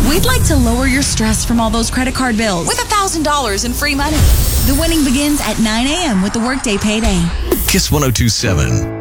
We'd like to lower your stress from all those credit card bills with $1,000 in free money. The winning begins at 9 a.m. with the Workday Payday. Kiss 102.7.